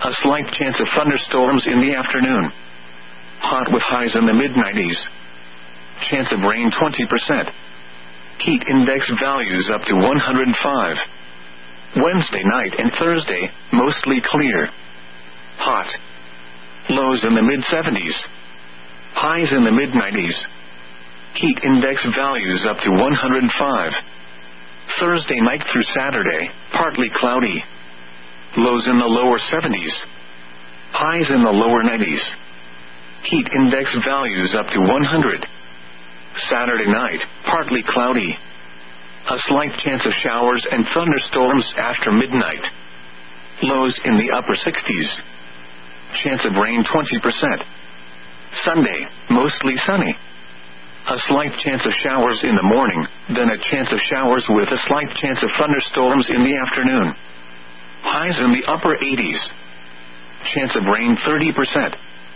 A slight chance of thunderstorms in the afternoon. Hot with highs in the mid-90s. Chance of rain 20%. Heat index values up to 105. Wednesday night and Thursday, mostly clear. Hot. Lows in the mid-70s. Highs in the mid-90s. Heat index values up to 105. Thursday night through Saturday, partly cloudy. Lows in the lower 70s. Highs in the lower 90s. Heat index values up to 100. Saturday night, partly cloudy. A slight chance of showers and thunderstorms after midnight. Lows in the upper 60s. Chance of rain 20%. Sunday, mostly sunny. A slight chance of showers in the morning, then a chance of showers with a slight chance of thunderstorms in the afternoon. Highs in the upper 80s. Chance of rain 30%.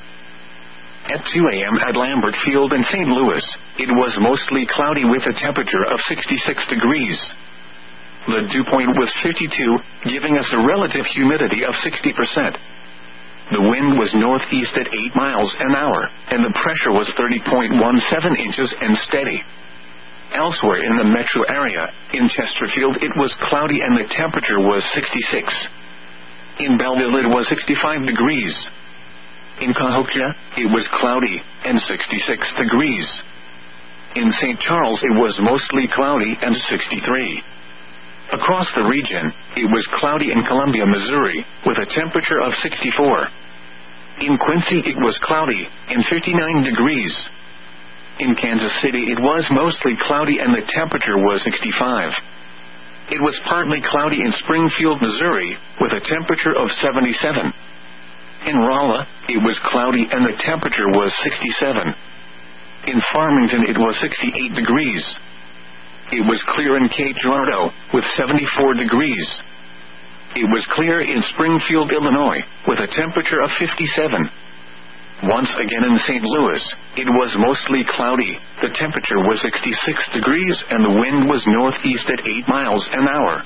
At 2 a.m. at Lambert Field in St. Louis, it was mostly cloudy with a temperature of 66 degrees. The dew point was 52, giving us a relative humidity of 60%. The wind was northeast at 8 miles an hour, and the pressure was 30.17 inches and steady. Elsewhere in the metro area, in Chesterfield it was cloudy and the temperature was 66. In Belleville it was 65 degrees. In Cahokia, it was cloudy and 66 degrees. In St. Charles it was mostly cloudy and 63. Across the region, it was cloudy in Columbia, Missouri, with a temperature of 64. In Quincy it was cloudy and 59 degrees. In Kansas City it was mostly cloudy and the temperature was 65. It was partly cloudy in Springfield, Missouri, with a temperature of 77. In Rolla, it was cloudy and the temperature was 67. In Farmington it was 68 degrees. It was clear in Cape Girardeau, with 74 degrees. It was clear in Springfield, Illinois, with a temperature of 57. Once again in St. Louis, it was mostly cloudy, the temperature was 66 degrees and the wind was northeast at 8 miles an hour.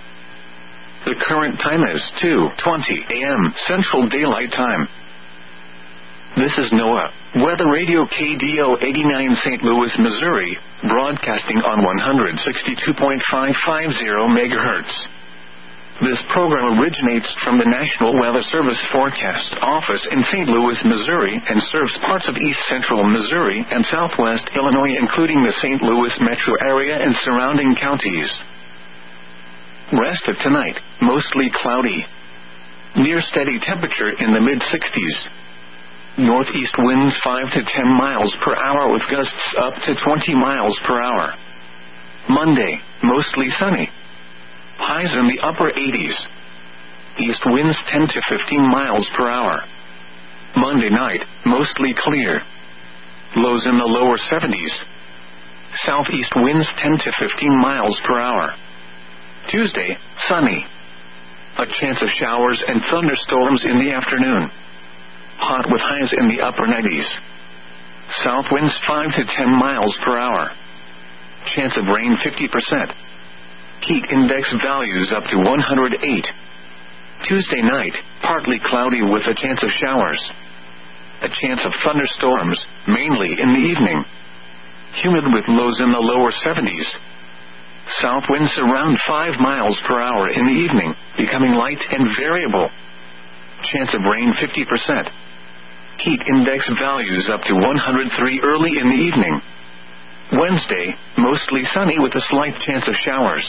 The current time is 2:20 a.m. Central Daylight Time. This is NOAA, Weather Radio KDO 89 St. Louis, Missouri, broadcasting on 162.550 MHz. This program originates from the National Weather Service Forecast Office in St. Louis, Missouri, and serves parts of east central Missouri and southwest Illinois, including the St. Louis metro area and surrounding counties. Rest of tonight, mostly cloudy. Near steady temperature in the mid-60s. Northeast winds 5 to 10 miles per hour with gusts up to 20 miles per hour. Monday, mostly sunny. Highs in the upper 80s. East winds 10 to 15 miles per hour. Monday night, mostly clear. Lows in the lower 70s. Southeast winds 10 to 15 miles per hour. Tuesday, sunny. A chance of showers and thunderstorms in the afternoon. Hot with highs in the upper 90s. South winds 5 to 10 miles per hour. Chance of rain 50%. Heat index values up to 108. Tuesday night, partly cloudy with a chance of showers. A chance of thunderstorms, mainly in the evening. Humid with lows in the lower 70s. South winds around 5 miles per hour in the evening, becoming light and variable. Chance of rain 50%. Heat index values up to 103 early in the evening. Wednesday, mostly sunny with a slight chance of showers.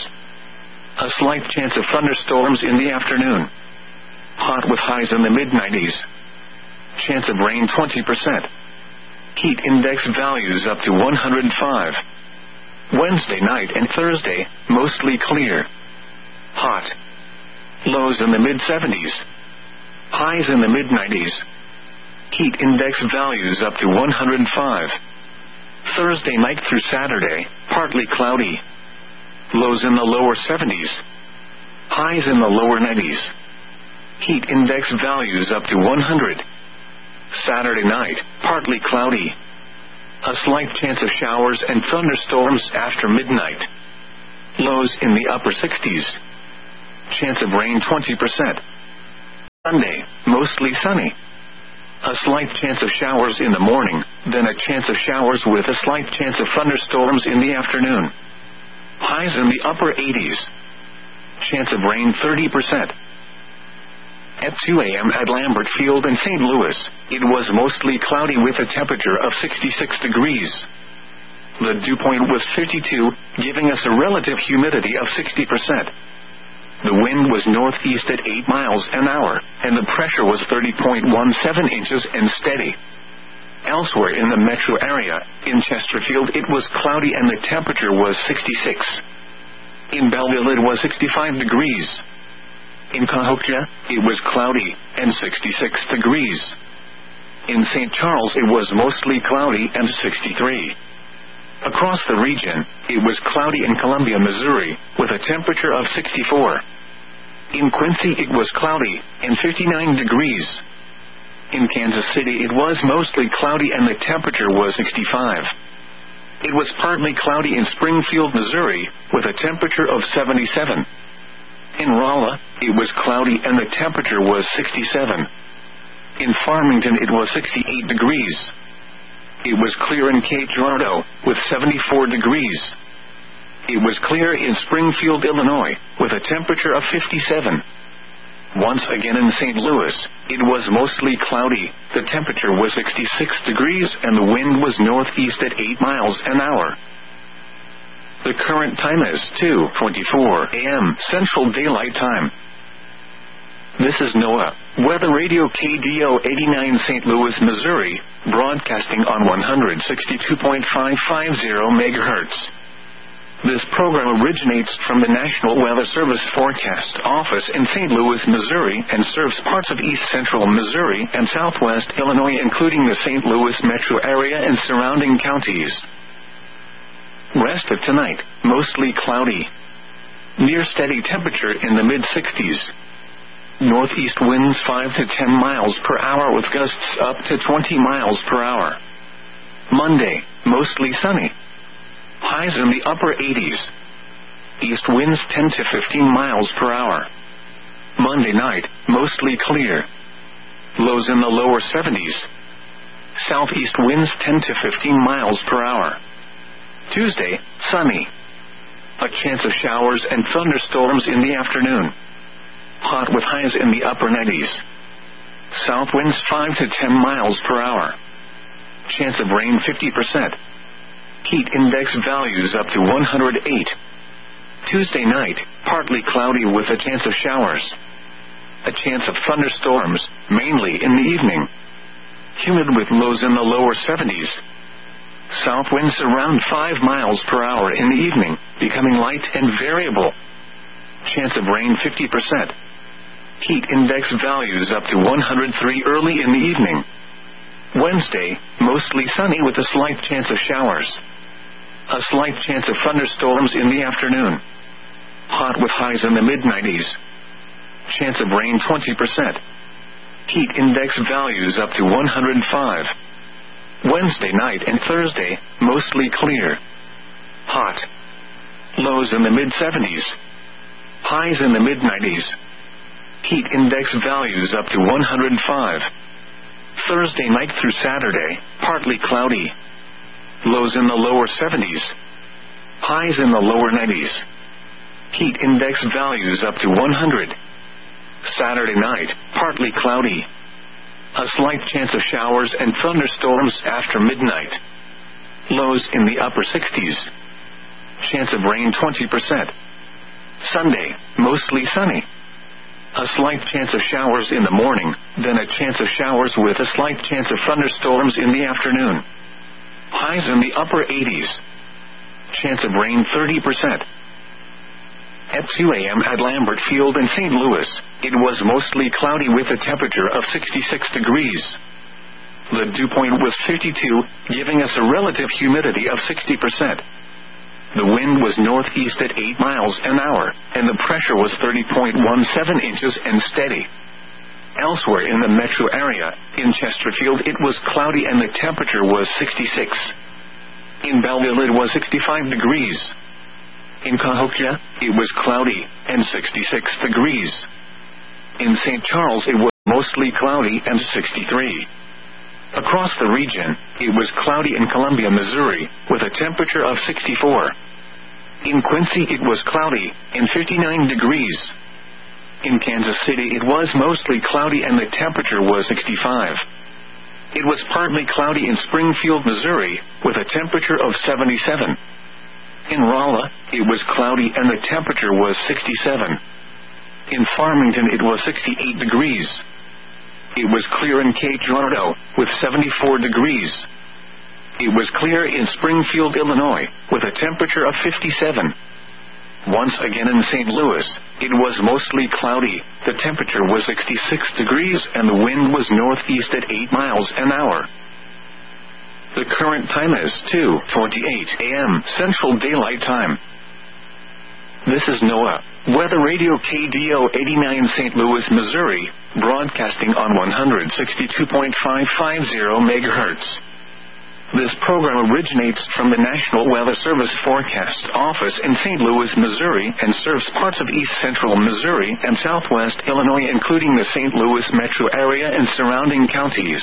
A slight chance of thunderstorms in the afternoon. Hot with highs in the mid-90s. Chance of rain 20%. Heat index values up to 105. Wednesday night and Thursday, mostly clear. Hot. Lows in the mid-70s. Highs in the mid-90s. Heat index values up to 105. Thursday night through Saturday, partly cloudy. Lows in the lower 70s. Highs in the lower 90s. Heat index values up to 100. Saturday night, partly cloudy. A slight chance of showers and thunderstorms after midnight. Lows in the upper 60s. Chance of rain 20%. Sunday, mostly sunny. A slight chance of showers in the morning, then a chance of showers with a slight chance of thunderstorms in the afternoon. Highs in the upper 80s. Chance of rain 30%. At 2 a.m. at Lambert Field in St. Louis, it was mostly cloudy with a temperature of 66 degrees. The dew point was 52, giving us a relative humidity of 60%. The wind was northeast at 8 miles an hour, and the pressure was 30.17 inches and steady. Elsewhere in the metro area, in Chesterfield it was cloudy and the temperature was 66. In Belleville it was 65 degrees. In Cahokia, it was cloudy and 66 degrees. In St. Charles it was mostly cloudy and 63. Across the region, it was cloudy in Columbia, Missouri, with a temperature of 64. In Quincy it was cloudy and 59 degrees. In Kansas City it was mostly cloudy and the temperature was 65. It was partly cloudy in Springfield, Missouri, with a temperature of 77. In Rolla, it was cloudy and the temperature was 67. In Farmington it was 68 degrees. It was clear in Cape Girardeau, with 74 degrees. It was clear in Springfield, Illinois, with a temperature of 57. Once again in St. Louis, it was mostly cloudy, the temperature was 66 degrees and the wind was northeast at 8 miles an hour. The current time is 2:24 a.m. Central Daylight Time. This is NOAA, Weather Radio KDO 89 St. Louis, Missouri, broadcasting on 162.550 MHz. This program originates from the National Weather Service Forecast Office in St. Louis, Missouri, and serves parts of east central Missouri and southwest Illinois, including the St. Louis metro area and surrounding counties. Rest of tonight, mostly cloudy. Near steady temperature in the mid-60s. Northeast winds 5 to 10 miles per hour with gusts up to 20 miles per hour. Monday, mostly sunny. Highs in the upper 80s. East winds 10 to 15 miles per hour. Monday night, mostly clear. Lows in the lower 70s. Southeast winds 10 to 15 miles per hour. Tuesday, sunny. A chance of showers and thunderstorms in the afternoon. Hot with highs in the upper 90s. South winds 5 to 10 miles per hour. Chance of rain 50%. Heat index values up to 108. Tuesday night, partly cloudy with a chance of showers. A chance of thunderstorms, mainly in the evening. Humid with lows in the lower 70s. South winds around 5 miles per hour in the evening, becoming light and variable. Chance of rain 50%. Heat index values up to 103 early in the evening. Wednesday, mostly sunny with a slight chance of showers. A slight chance of thunderstorms in the afternoon. Hot with highs in the mid-90s. Chance of rain 20%. Heat index values up to 105. Wednesday night and Thursday, mostly clear. Hot. Lows in the mid-70s. Highs in the mid-90s. Heat index values up to 105. Thursday night through Saturday, partly cloudy. Lows in the lower 70s. Highs in the lower 90s. Heat index values up to 100. Saturday night, partly cloudy. A slight chance of showers and thunderstorms after midnight. Lows in the upper 60s. Chance of rain 20%. Sunday, mostly sunny. A slight chance of showers in the morning, then a chance of showers with a slight chance of thunderstorms in the afternoon. Highs in the upper 80s. Chance of rain 30%. At 2 a.m. at Lambert Field in St. Louis, it was mostly cloudy with a temperature of 66 degrees. The dew point was 52, giving us a relative humidity of 60%. The wind was northeast at 8 miles an hour, and the pressure was 30.17 inches and steady. Elsewhere in the metro area, in Chesterfield it was cloudy and the temperature was 66. In Belleville it was 65 degrees. In Cahokia, it was cloudy and 66 degrees. In St. Charles it was mostly cloudy and 63. Across the region, it was cloudy in Columbia, Missouri, with a temperature of 64. In Quincy, it was cloudy, and 59 degrees. In Kansas City, it was mostly cloudy and the temperature was 65. It was partly cloudy in Springfield, Missouri, with a temperature of 77. In Rolla, it was cloudy and the temperature was 67. In Farmington, it was 68 degrees. It was clear in Cape Girardeau, with 74 degrees. It was clear in Springfield, Illinois, with a temperature of 57. Once again in St. Louis, it was mostly cloudy, the temperature was 66 degrees and the wind was northeast at 8 miles an hour. The current time is 2:28 a.m. Central Daylight Time. This is NOAA Weather Radio KDO 89 St. Louis, Missouri, broadcasting on 162.550 MHz. This program originates from the National Weather Service Forecast Office in St. Louis, Missouri, and serves parts of east central Missouri and southwest Illinois, including the St. Louis metro area and surrounding counties.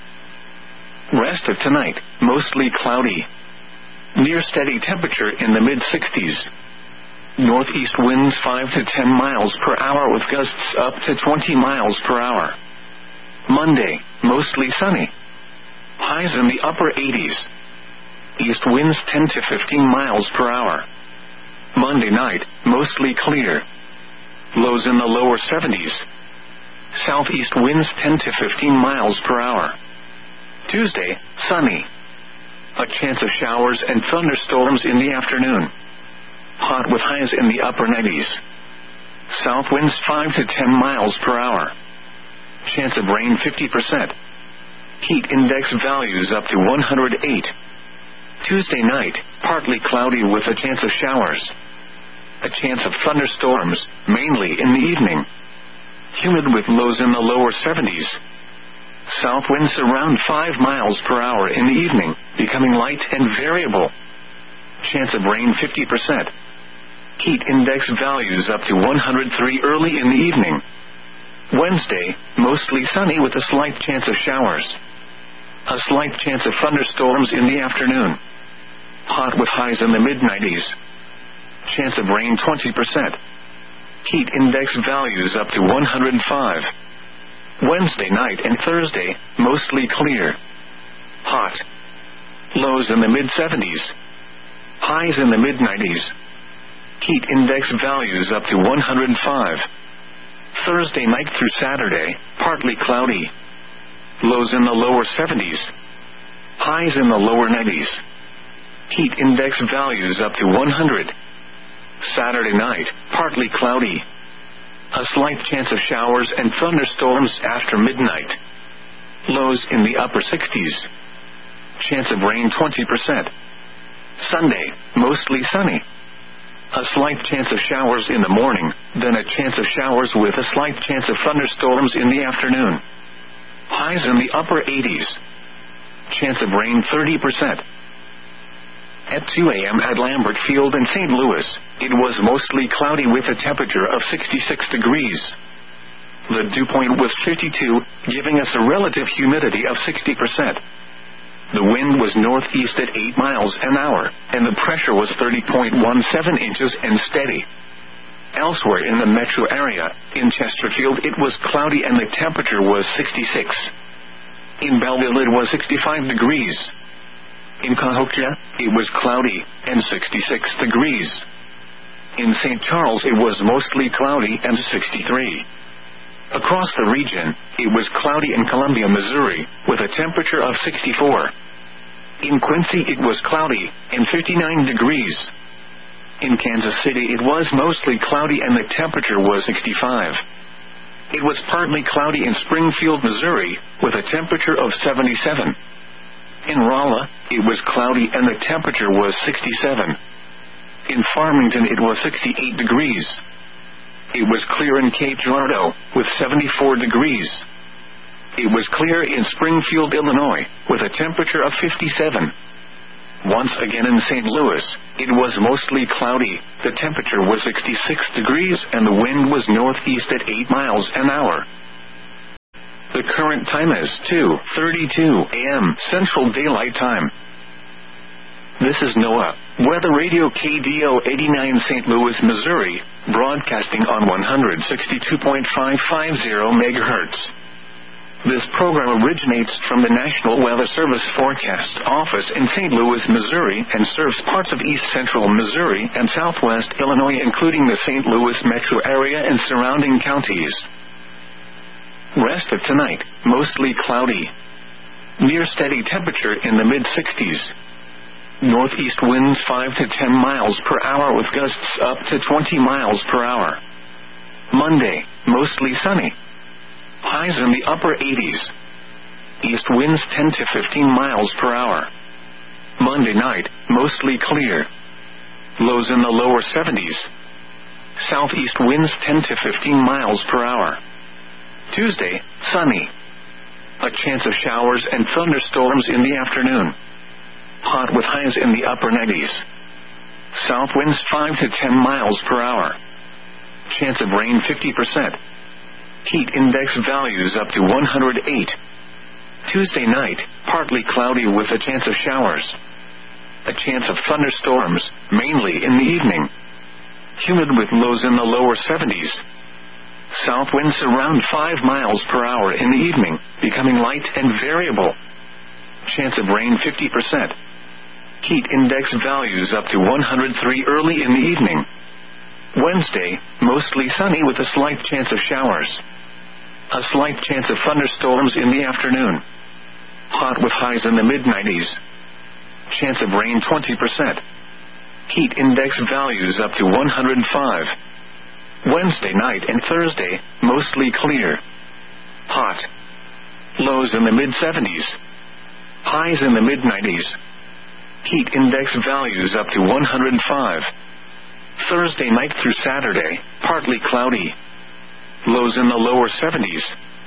Rest of tonight, mostly cloudy. Near steady temperature in the mid-60s. Northeast winds 5 to 10 miles per hour with gusts up to 20 miles per hour. Monday, mostly sunny. Highs in the upper 80s. East winds 10 to 15 miles per hour. Monday night, mostly clear. Lows in the lower 70s. Southeast winds 10 to 15 miles per hour. Tuesday, sunny. A chance of showers and thunderstorms in the afternoon. Hot with highs in the upper 90s. South winds 5 to 10 miles per hour. Chance of rain 50%. Heat index values up to 108. Tuesday night, partly cloudy with a chance of showers. A chance of thunderstorms, mainly in the evening. Humid with lows in the lower 70s. South winds around 5 miles per hour in the evening, becoming light and variable. Chance of rain 50%. Heat index values up to 103 early in the evening. Wednesday, mostly sunny with a slight chance of showers. A slight chance of thunderstorms in the afternoon. Hot with highs in the mid-90s. Chance of rain 20%. Heat index values up to 105. Wednesday night and Thursday, mostly clear. Hot. Lows in the mid-70s. Highs in the mid-90s. Heat index values up to 105. Thursday night through Saturday, partly cloudy. Lows in the lower 70s. Highs in the lower 90s. Heat index values up to 100. Saturday night, partly cloudy. A slight chance of showers and thunderstorms after midnight. Lows in the upper 60s. Chance of rain 20%. Sunday, mostly sunny. A slight chance of showers in the morning, then a chance of showers with a slight chance of thunderstorms in the afternoon. Highs in the upper 80s. Chance of rain 30%. At 2 a.m. at Lambert Field in St. Louis, it was mostly cloudy with a temperature of 66 degrees. The dew point was 52, giving us a relative humidity of 60%. The wind was northeast at 8 miles an hour, and the pressure was 30.17 inches and steady. Elsewhere in the metro area, in Chesterfield, it was cloudy and the temperature was 66. In Belleville, it was 65 degrees. In Cahokia, it was cloudy and 66 degrees. In St. Charles, it was mostly cloudy and 63. Across the region, it was cloudy in Columbia, Missouri, with a temperature of 64. In Quincy, it was cloudy and 59 degrees. In Kansas City, it was mostly cloudy and the temperature was 65. It was partly cloudy in Springfield, Missouri, with a temperature of 77. In Rolla, it was cloudy and the temperature was 67. In Farmington, it was 68 degrees. It was clear in Cape Girardeau, with 74 degrees. It was clear in Springfield, Illinois, with a temperature of 57. Once again in St. Louis, it was mostly cloudy, the temperature was 66 degrees and the wind was northeast at 8 miles an hour. The current time is 2:32 a.m. Central Daylight Time. This is NOAA Weather Radio KDO 89 St. Louis, Missouri, broadcasting on 162.550 MHz. This program originates from the National Weather Service Forecast Office in St. Louis, Missouri, and serves parts of east central Missouri and southwest Illinois, including the St. Louis metro area and surrounding counties. Rest of tonight, mostly cloudy. Near steady temperature in the mid-60s. Northeast winds 5 to 10 miles per hour with gusts up to 20 miles per hour. Monday, mostly sunny. Highs in the upper 80s. East winds 10 to 15 miles per hour. Monday night, mostly clear. Lows in the lower 70s. Southeast winds 10 to 15 miles per hour. Tuesday, sunny. A chance of showers and thunderstorms in the afternoon. Hot with highs in the upper 90s. South winds 5 to 10 miles per hour. Chance of rain 50%. Heat index values up to 108. Tuesday night, partly cloudy with a chance of showers. A chance of thunderstorms, mainly in the evening. Humid with lows in the lower 70s. South winds around 5 miles per hour in the evening, becoming light and variable. Chance of rain 50%. Heat index values up to 103 early in the evening. Wednesday, mostly sunny with a slight chance of showers. A slight chance of thunderstorms in the afternoon. Hot with highs in the mid-90s. Chance of rain 20%. Heat index values up to 105. Wednesday night and Thursday, mostly clear. Hot. Lows in the mid-70s. Highs in the mid-90s. Heat index values up to 105. Thursday night through Saturday, partly cloudy. Lows in the lower 70s.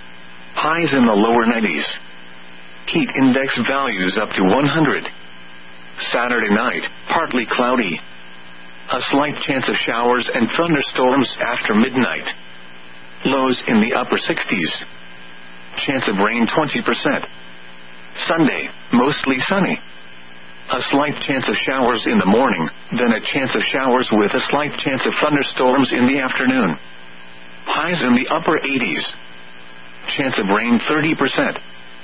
Highs in the lower 90s. Heat index values up to 100. Saturday night, partly cloudy. A slight chance of showers and thunderstorms after midnight. Lows in the upper 60s. Chance of rain 20%. Sunday, mostly sunny. A slight chance of showers in the morning, then a chance of showers with a slight chance of thunderstorms in the afternoon. Highs in the upper 80s. Chance of rain 30%.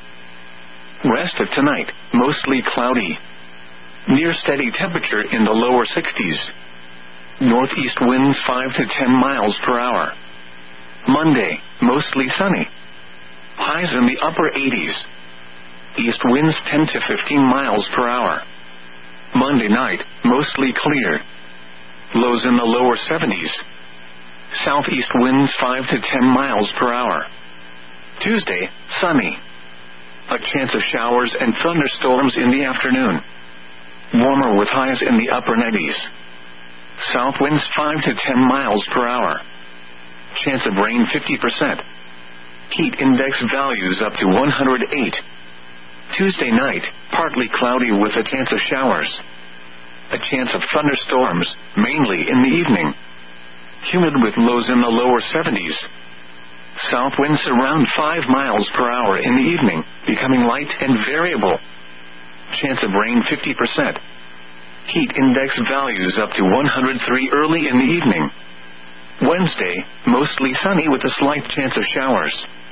Rest of tonight, mostly cloudy. Near steady temperature in the lower 60s. Northeast winds 5 to 10 miles per hour. Monday, mostly sunny. Highs in the upper 80s. East winds 10 to 15 miles per hour. Monday night, mostly clear. Lows in the lower 70s. Southeast winds 5 to 10 miles per hour. Tuesday, sunny. A chance of showers and thunderstorms in the afternoon. Warmer with highs in the upper 90s. South winds 5 to 10 miles per hour. Chance of rain 50%. Heat index values up to 108. Tuesday night, partly cloudy with a chance of showers. A chance of thunderstorms, mainly in the evening. Humid with lows in the lower 70s. South winds around 5 miles per hour in the evening, becoming light and variable. Chance of rain 50%. Heat index values up to 103 early in the evening. Wednesday, mostly sunny with a slight chance of showers.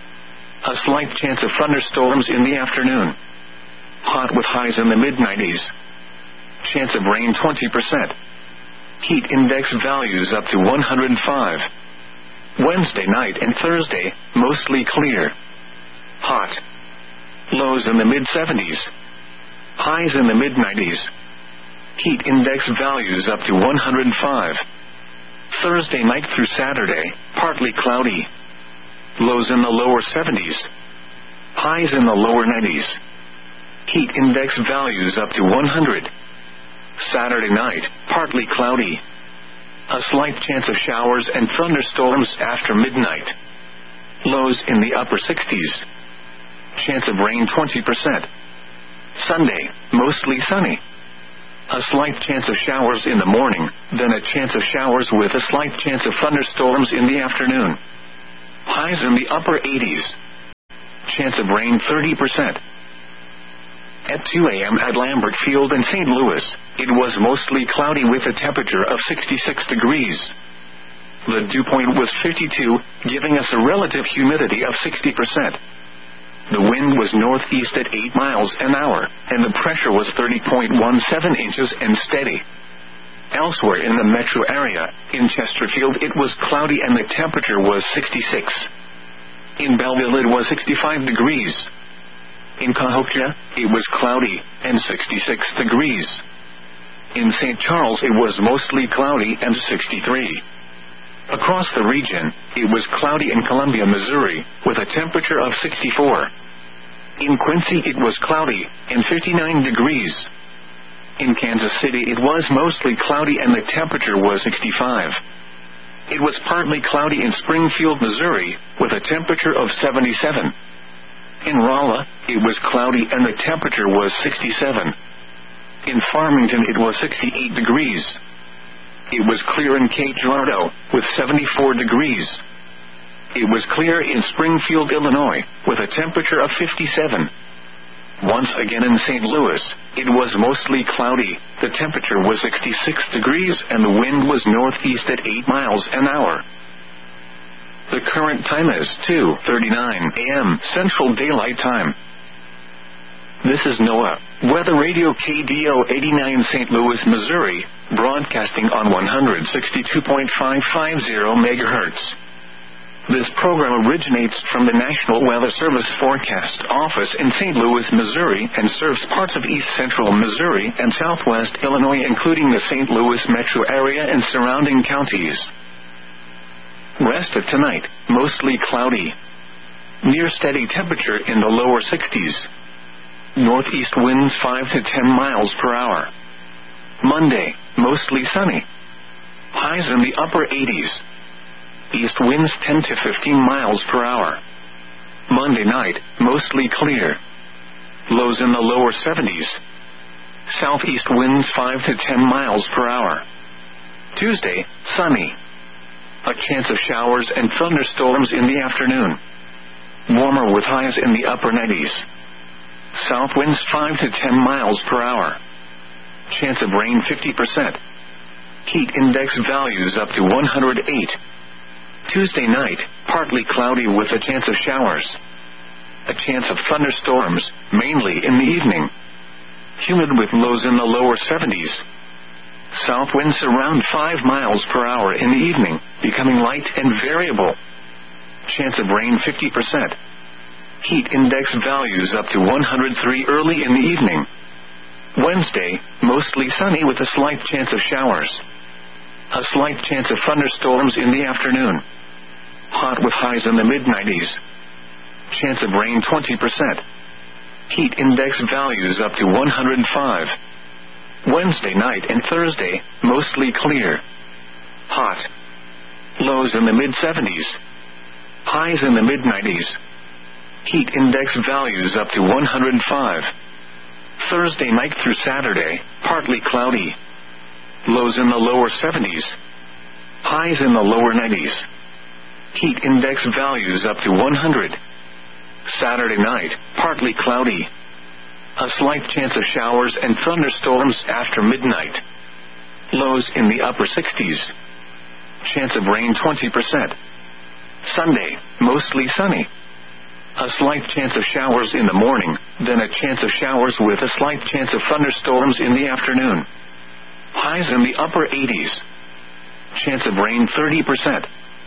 A slight chance of thunderstorms in the afternoon. Hot with highs in the mid-90s. Chance of rain 20%. Heat index values up to 105. Wednesday night and Thursday, mostly clear. Hot. Lows in the mid-70s. Highs in the mid-90s. Heat index values up to 105. Thursday night through Saturday, partly cloudy. Lows in the lower 70s. Highs in the lower 90s. Heat index values up to 100. Saturday night, partly cloudy. A slight chance of showers and thunderstorms after midnight. Lows in the upper 60s. Chance of rain 20%. Sunday, mostly sunny. A slight chance of showers in the morning, then a chance of showers with a slight chance of thunderstorms in the afternoon. Highs in the upper 80s. chance of rain 30%. At 2 a.m. at Lambert Field in St. Louis, it was mostly cloudy with a temperature of 66 degrees. The dew point was 52, giving us a relative humidity of 60%. The wind was northeast at 8 miles an hour, and the pressure was 30.17 inches and steady. Elsewhere in the metro area, in Chesterfield it was cloudy and the temperature was 66. In Belleville it was 65 degrees. In Cahokia, it was cloudy and 66 degrees. In St. Charles it was mostly cloudy and 63. Across the region, it was cloudy in Columbia, Missouri, with a temperature of 64. In Quincy it was cloudy and 59 degrees. In Kansas City it was mostly cloudy and the temperature was 65. It was partly cloudy in Springfield, Missouri, with a temperature of 77. In Rolla, it was cloudy and the temperature was 67. In Farmington it was 68 degrees. It was clear in Cape Girardeau, with 74 degrees. It was clear in Springfield, Illinois, with a temperature of 57. Once again in St. Louis, it was mostly cloudy, the temperature was 66 degrees and the wind was northeast at 8 miles an hour. The current time is 2:39 a.m. Central Daylight Time. This is NOAA Weather Radio KDO 89 St. Louis, Missouri, broadcasting on 162.550 MHz. This program originates from the National Weather Service Forecast Office in St. Louis, Missouri, and serves parts of east central Missouri and southwest Illinois, including the St. Louis metro area and surrounding counties. Rest of tonight, mostly cloudy. Near steady temperature in the lower 60s. Northeast winds 5 to 10 miles per hour. Monday, mostly sunny. Highs in the upper 80s. East winds 10 to 15 miles per hour. Monday night, mostly clear. Lows in the lower 70s. Southeast winds 5 to 10 miles per hour. Tuesday, sunny. A chance of showers and thunderstorms in the afternoon. Warmer with highs in the upper 90s. South winds 5 to 10 miles per hour. Chance of rain 50%. Heat index values up to 108. Tuesday night, partly cloudy with a chance of showers. A chance of thunderstorms, mainly in the evening. Humid with lows in the lower 70s. South winds around 5 miles per hour in the evening, becoming light and variable. Chance of rain 50%. Heat index values up to 103 early in the evening. Wednesday, mostly sunny with a slight chance of showers. A slight chance of thunderstorms in the afternoon. Hot with highs in the mid-90s. Chance of rain 20%. Heat index values up to 105. Wednesday night and Thursday, mostly clear. Hot. Lows in the mid-70s. Highs in the mid-90s. Heat index values up to 105. Thursday night through Saturday, partly cloudy. Lows in the lower 70s. Highs in the lower 90s. Heat index values up to 100. Saturday night, partly cloudy. A slight chance of showers and thunderstorms after midnight. Lows in the upper 60s. Chance of rain 20%. Sunday, mostly sunny. A slight chance of showers in the morning, then a chance of showers with a slight chance of thunderstorms in the afternoon. Highs in the upper 80s. Chance of rain 30%.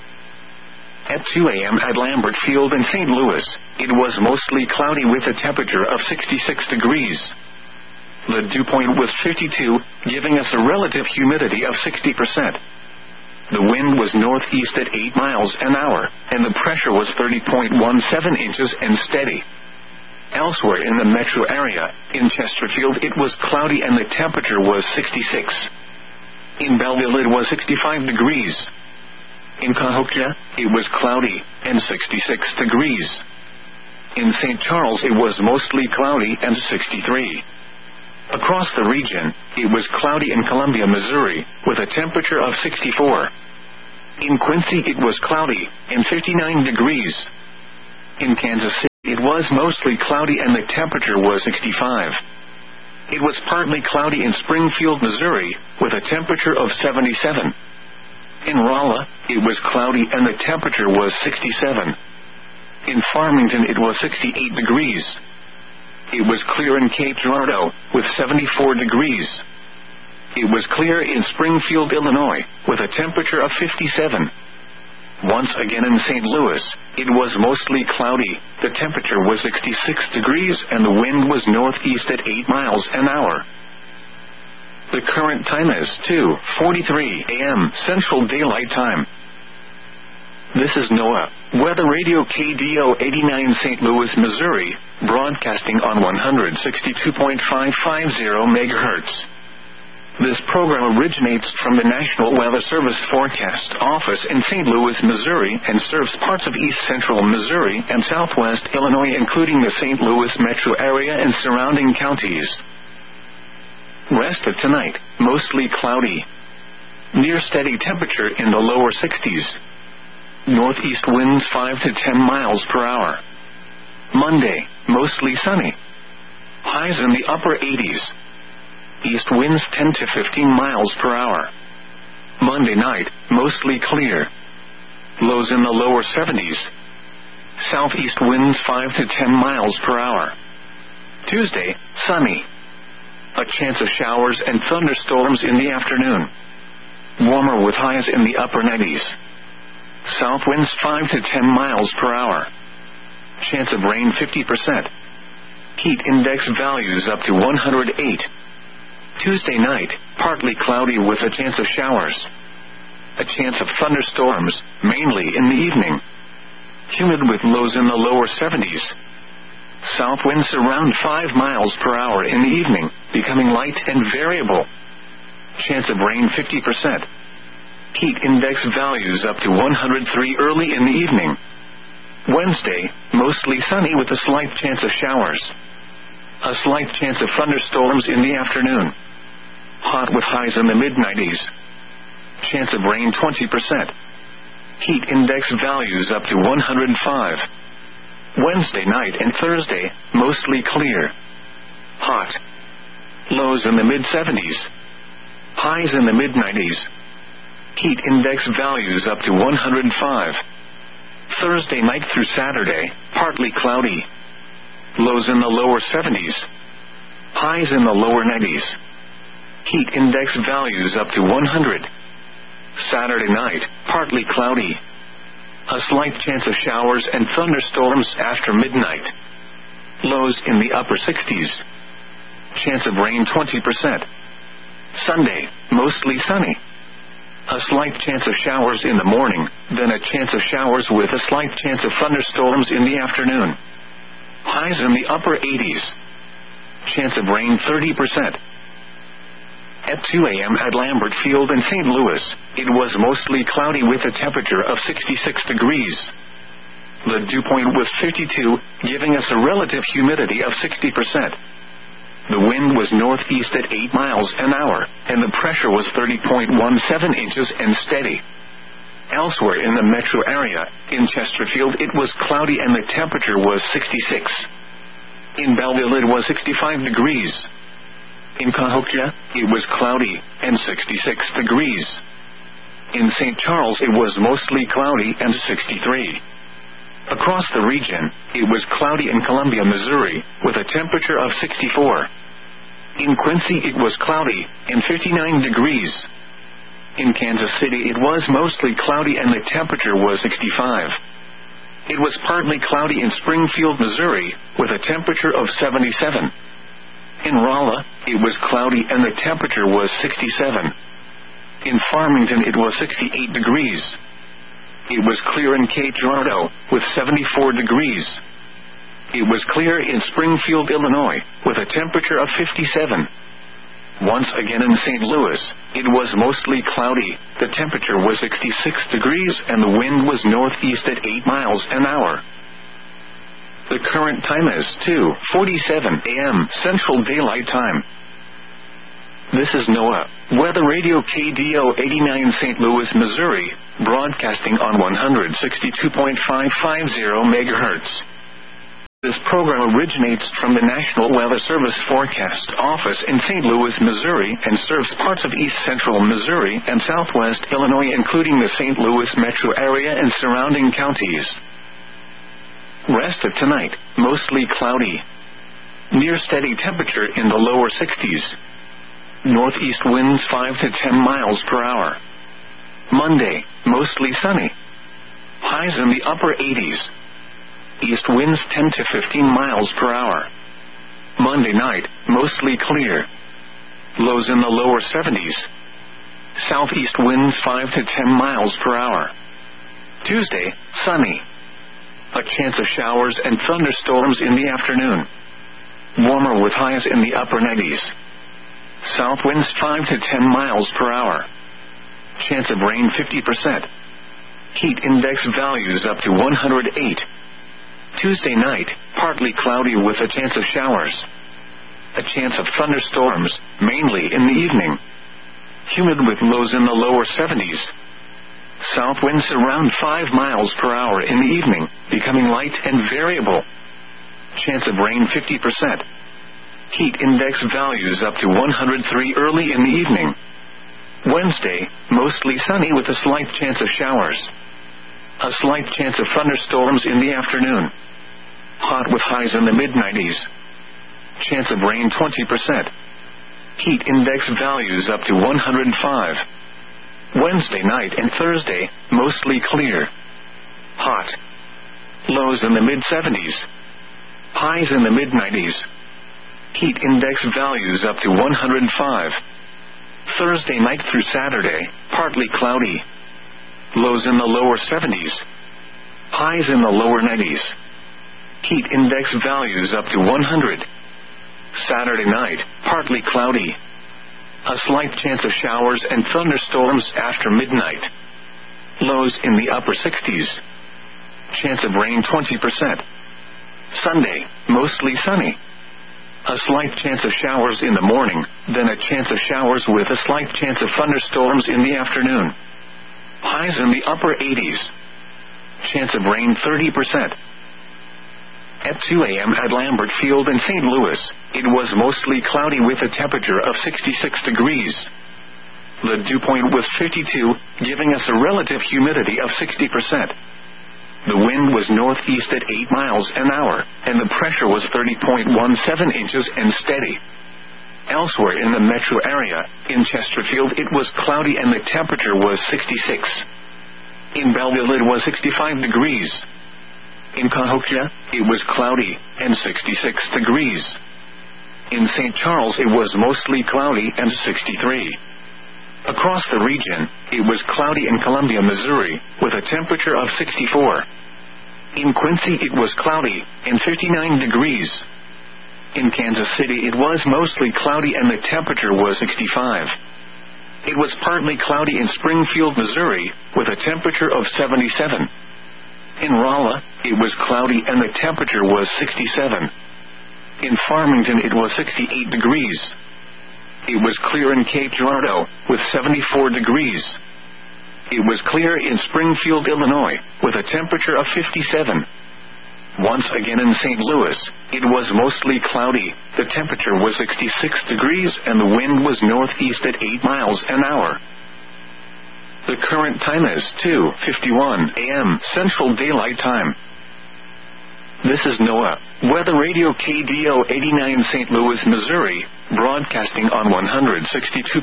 At 2 a.m. at Lambert Field in St. Louis, it was mostly cloudy with a temperature of 66 degrees. The dew point was 52, giving us a relative humidity of 60%. The wind was northeast at 8 miles an hour, and the pressure was 30.17 inches and steady. Elsewhere in the metro area, in Chesterfield it was cloudy and the temperature was 66. In Belleville it was 65 degrees. In Cahokia, it was cloudy and 66 degrees. In St. Charles it was mostly cloudy and 63. Across the region, it was cloudy in Columbia, Missouri, with a temperature of 64. In Quincy it was cloudy and 59 degrees. In Kansas City it it was mostly cloudy and the temperature was 65. It was partly cloudy in Springfield, Missouri, with a temperature of 77. In Rolla, it was cloudy and the temperature was 67. In Farmington, it was 68 degrees. It was clear in Cape Girardeau, with 74 degrees. It was clear in Springfield, Illinois, with a temperature of 57. Once again in St. Louis, it was mostly cloudy, the temperature was 66 degrees and the wind was northeast at 8 miles an hour. The current time is 2:43 a.m. Central Daylight Time. This is NOAA, Weather Radio KDO 89 St. Louis, Missouri, broadcasting on 162.550 MHz. This program originates from the National Weather Service Forecast Office in St. Louis, Missouri, and serves parts of east central Missouri and southwest Illinois, including the St. Louis metro area and surrounding counties. Rest of tonight, mostly cloudy. Near steady temperature in the lower 60s. Northeast winds 5 to 10 miles per hour. Monday, mostly sunny. Highs in the upper 80s. East winds 10 to 15 miles per hour. Monday night, mostly clear. Lows in the lower 70s. Southeast winds 5 to 10 miles per hour. Tuesday, sunny. A chance of showers and thunderstorms in the afternoon. Warmer with highs in the upper 90s. South winds 5 to 10 miles per hour. Chance of rain 50%. Heat index values up to 108. Tuesday night, partly cloudy with a chance of showers. A chance of thunderstorms, mainly in the evening. Humid with lows in the lower 70s. South winds around 5 miles per hour in the evening, becoming light and variable. Chance of rain 50%. Heat index values up to 103 early in the evening. Wednesday, mostly sunny with a slight chance of showers. A slight chance of thunderstorms in the afternoon. Hot with highs in the mid-90s. Chance of rain 20%. Heat index values up to 105. Wednesday night and Thursday, mostly clear. Hot. Lows in the mid-70s. Highs in the mid-90s. Heat index values up to 105. Thursday night through Saturday, partly cloudy. Lows in the lower 70s. Highs in the lower 90s. Heat index values up to 100. Saturday night, partly cloudy. A slight chance of showers and thunderstorms after midnight. Lows in the upper 60s. Chance of rain 20%. Sunday, mostly sunny. A slight chance of showers in the morning, then a chance of showers with a slight chance of thunderstorms in the afternoon. Highs in the upper 80s. Chance of rain 30%. At 2 a.m. at Lambert Field in St. Louis, it was mostly cloudy with a temperature of 66 degrees. The dew point was 52, giving us a relative humidity of 60%. The wind was northeast at 8 miles an hour, and the pressure was 30.17 inches and steady. Elsewhere in the metro area, in Chesterfield it was cloudy and the temperature was 66. In Belleville it was 65 degrees. In Cahokia, it was cloudy and 66 degrees. In St. Charles it was mostly cloudy and 63. Across the region, it was cloudy in Columbia, Missouri, with a temperature of 64. In Quincy it was cloudy and 59 degrees. In Kansas City it was mostly cloudy and the temperature was 65. It was partly cloudy in Springfield, Missouri, with a temperature of 77. In Rolla, it was cloudy and the temperature was 67. In Farmington it was 68 degrees. It was clear in Cape Girardeau, with 74 degrees. It was clear in Springfield, Illinois, with a temperature of 57. Once again in St. Louis, it was mostly cloudy, the temperature was 66 degrees and the wind was northeast at 8 miles an hour. The current time is 2:47 a.m. Central Daylight Time. This is NOAA, Weather Radio KDO 89 St. Louis, Missouri, broadcasting on 162.550 MHz. This program originates from the National Weather Service Forecast Office in St. Louis, Missouri, and serves parts of east central Missouri and southwest Illinois, including the St. Louis metro area and surrounding counties. Rest of tonight, mostly cloudy. Near steady temperature in the lower 60s. Northeast winds 5 to 10 miles per hour. Monday, mostly sunny. Highs in the upper 80s. East winds 10 to 15 miles per hour. Monday night, mostly clear. Lows in the lower 70s. Southeast winds 5 to 10 miles per hour. Tuesday, sunny. A chance of showers and thunderstorms in the afternoon. Warmer with highs in the upper 90s. South winds 5 to 10 miles per hour. Chance of rain 50%. Heat index values up to 108. Tuesday night, partly cloudy with a chance of showers. A chance of thunderstorms, mainly in the evening. Humid with lows in the lower 70s. South winds around 5 miles per hour in the evening, becoming light and variable. Chance of rain 50%. Heat index values up to 103 early in the evening. Wednesday, mostly sunny with a slight chance of showers. A slight chance of thunderstorms in the afternoon. Hot with highs in the mid-90s. Chance of rain 20%. Heat index values up to 105. Wednesday night and Thursday, mostly clear. Hot. Lows in the mid-70s. Highs in the mid-90s. Heat index values up to 105. Thursday night through Saturday, partly cloudy. Lows in the lower 70s. Highs in the lower 90s. Heat index values up to 100. Saturday night, partly cloudy. A slight chance of showers and thunderstorms after midnight. Lows in the upper 60s. Chance of rain 20%. Sunday, mostly sunny. A slight chance of showers in the morning, then a chance of showers with a slight chance of thunderstorms in the afternoon. Highs in the upper 80s. Chance of rain 30%. At 2 a.m. at Lambert Field in St. Louis, it was mostly cloudy with a temperature of 66 degrees. The dew point was 52, giving us a relative humidity of 60%. The wind was northeast at 8 miles an hour, and the pressure was 30.17 inches and steady. Elsewhere in the metro area, in Chesterfield it was cloudy and the temperature was 66. In Belleville it was 65 degrees. In Cahokia, it was cloudy and 66 degrees. In St. Charles it was mostly cloudy and 63. Across the region, it was cloudy in Columbia, Missouri, with a temperature of 64. In Quincy it was cloudy and 59 degrees. In Kansas City it was mostly cloudy and the temperature was 65. It was partly cloudy in Springfield, Missouri, with a temperature of 77. In Rolla, it was cloudy and the temperature was 67. In Farmington it was 68 degrees. It was clear in Cape Girardeau, with 74 degrees. It was clear in Springfield, Illinois, with a temperature of 57. Once again in St. Louis, it was mostly cloudy, the temperature was 66 degrees and the wind was northeast at 8 miles an hour. The current time is 2:51 a.m. Central Daylight Time. This is NOAA, Weather Radio KDO 89 St. Louis, Missouri, broadcasting on 162.550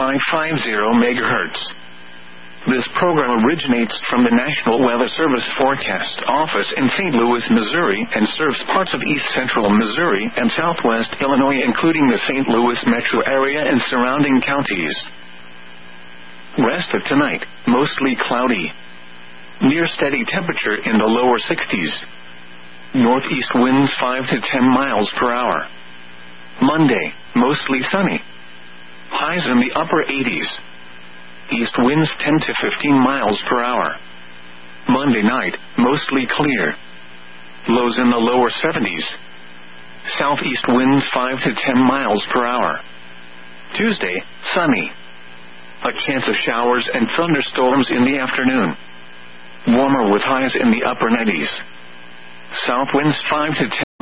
MHz. This program originates from the National Weather Service Forecast Office in St. Louis, Missouri, and serves parts of east central Missouri and southwest Illinois, including the St. Louis metro area and surrounding counties. Rest of tonight, mostly cloudy. Near steady temperature in the lower 60s. Northeast winds 5 to 10 miles per hour. Monday, mostly sunny. Highs in the upper 80s. East winds 10 to 15 miles per hour. Monday night, mostly clear. Lows in the lower 70s. Southeast winds 5 to 10 miles per hour. Tuesday, sunny. A chance of showers and thunderstorms in the afternoon. Warmer with highs in the upper 90s. South winds 5 to 10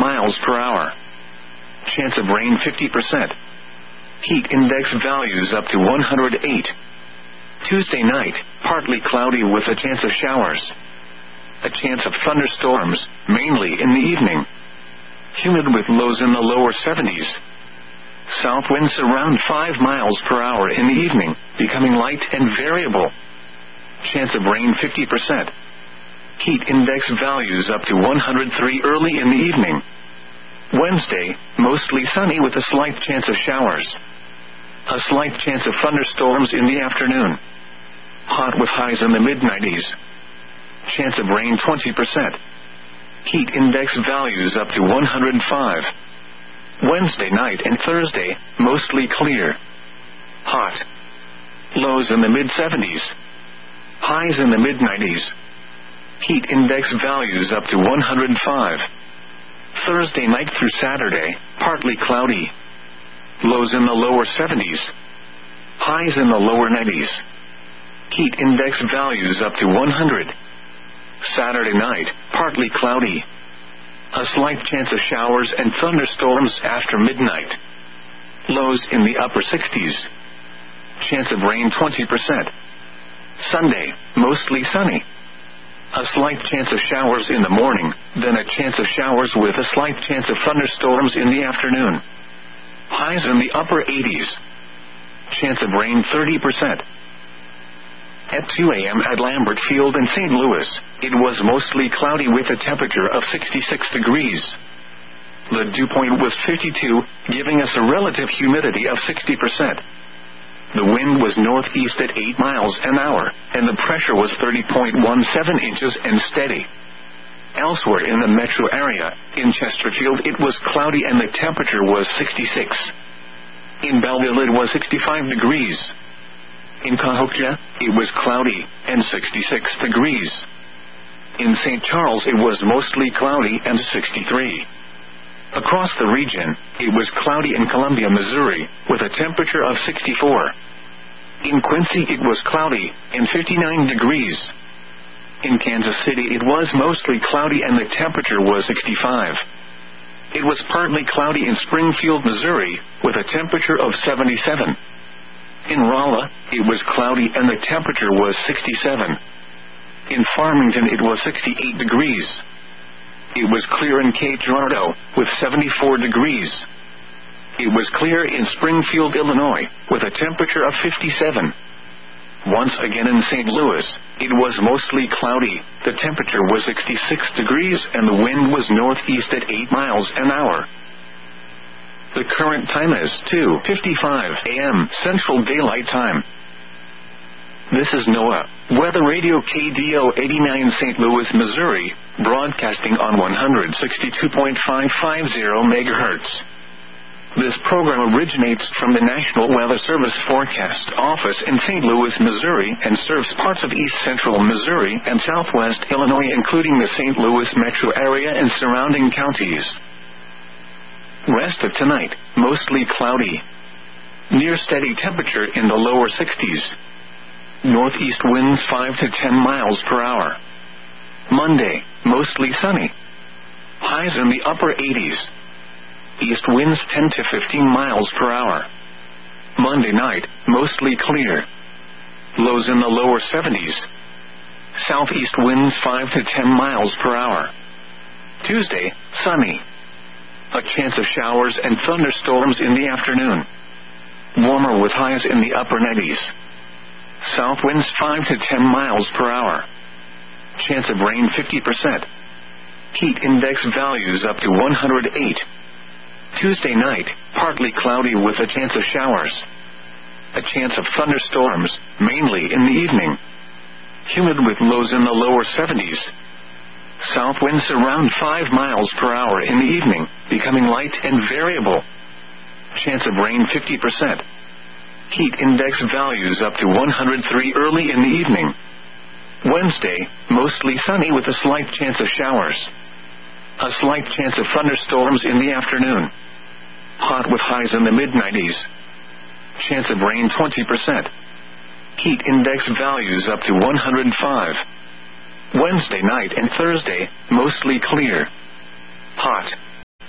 miles per hour. Chance of rain 50%. Heat index values up to 108. Tuesday night, partly cloudy with a chance of showers. A chance of thunderstorms, mainly in the evening. Humid with lows in the lower 70s. South winds around 5 miles per hour in the evening, becoming light and variable. Chance of rain 50%. Heat index values up to 103 early in the evening. Wednesday, mostly sunny with a slight chance of showers. A slight chance of thunderstorms in the afternoon. Hot with highs in the mid-90s. Chance of rain 20%. Heat index values up to 105. Wednesday night and Thursday, mostly clear. Hot. Lows in the mid-70s. Highs in the mid-90s. Heat index values up to 105. Thursday night through Saturday, partly cloudy. Lows in the lower 70s. Highs in the lower 90s. Heat index values up to 100. Saturday night, partly cloudy. A slight chance of showers and thunderstorms after midnight. Lows in the upper 60s. Chance of rain 20%. Sunday, mostly sunny. A slight chance of showers in the morning, then a chance of showers with a slight chance of thunderstorms in the afternoon. Highs in the upper 80s. Chance of rain 30%. At 2 a.m. at Lambert Field in St. Louis, it was mostly cloudy with a temperature of 66 degrees. The dew point was 52, giving us a relative humidity of 60%. The wind was northeast at 8 miles an hour, and the pressure was 30.17 inches and steady. Elsewhere in the metro area, in Chesterfield it was cloudy and the temperature was 66. In Belleville it was 65 degrees. In Cahokia, it was cloudy and 66 degrees. In St. Charles it was mostly cloudy and 63. Across the region, it was cloudy in Columbia, Missouri, with a temperature of 64. In Quincy it was cloudy and 59 degrees. In Kansas City it was mostly cloudy and the temperature was 65. It was partly cloudy in Springfield, Missouri, with a temperature of 77. In Rolla, it was cloudy and the temperature was 67. In Farmington it was 68 degrees. It was clear in Cape Girardeau, with 74 degrees. It was clear in Springfield, Illinois, with a temperature of 57. Once again in St. Louis, it was mostly cloudy, the temperature was 66 degrees and the wind was northeast at 8 miles an hour. The current time is 2:55 a.m. Central Daylight Time. This is NOAA, Weather Radio KDO 89 St. Louis, Missouri, broadcasting on 162.550 MHz. This program originates from the National Weather Service Forecast Office in St. Louis, Missouri, and serves parts of east central Missouri and southwest Illinois, including the St. Louis metro area and surrounding counties. Rest of tonight, mostly cloudy. Near steady temperature in the lower 60s. Northeast winds 5 to 10 miles per hour. Monday, mostly sunny. Highs in the upper 80s. East winds 10 to 15 miles per hour. Monday night, mostly clear. Lows in the lower 70s. Southeast winds 5 to 10 miles per hour. Tuesday, sunny. A chance of showers and thunderstorms in the afternoon. Warmer with highs in the upper 90s. South winds 5 to 10 miles per hour. Chance of rain 50%. Heat index values up to 108. Tuesday night, partly cloudy with a chance of showers. A chance of thunderstorms, mainly in the evening. Humid with lows in the lower 70s. South winds around 5 miles per hour in the evening, becoming light and variable. Chance of rain 50%. Heat index values up to 103 early in the evening. Wednesday, mostly sunny with a slight chance of showers. A slight chance of thunderstorms in the afternoon. Hot with highs in the mid-90s. Chance of rain 20%. Heat index values up to 105. Wednesday night and Thursday, mostly clear. Hot.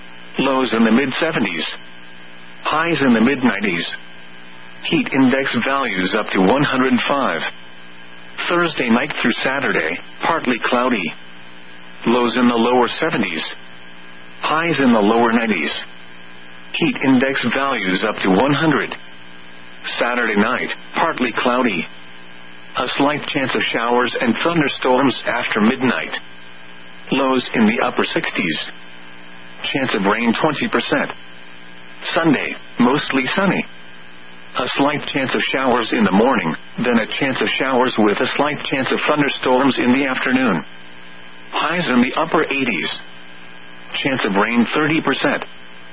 Lows in the mid-70s. Highs in the mid-90s. Heat index values up to 105. Thursday night through Saturday, partly cloudy. Lows in the lower 70s. Highs in the lower 90s. Heat index values up to 100. Saturday night, partly cloudy. A slight chance of showers and thunderstorms after midnight. Lows in the upper 60s. Chance of rain 20%. Sunday, mostly sunny. A slight chance of showers in the morning, then a chance of showers with a slight chance of thunderstorms in the afternoon. Highs in the upper 80s. Chance of rain 30%.